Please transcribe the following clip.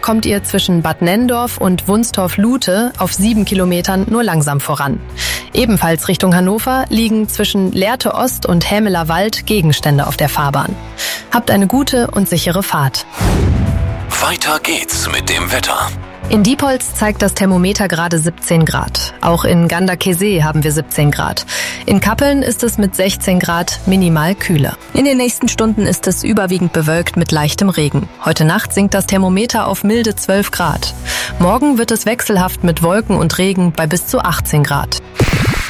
kommt ihr zwischen Bad Nenndorf und Wunstorf-Lute auf 7 Kilometern nur langsam voran. Ebenfalls Richtung Hannover liegen zwischen Lehrte Ost und Hämeler Wald Gegenstände auf der Fahrbahn. Habt eine gute und sichere Fahrt. Weiter geht's mit dem Wetter. In Diepholz zeigt das Thermometer gerade 17 Grad. Auch in Ganderkesee haben wir 17 Grad. In Kappeln ist es mit 16 Grad minimal kühler. In den nächsten Stunden ist es überwiegend bewölkt mit leichtem Regen. Heute Nacht sinkt das Thermometer auf milde 12 Grad. Morgen wird es wechselhaft mit Wolken und Regen bei bis zu 18 Grad.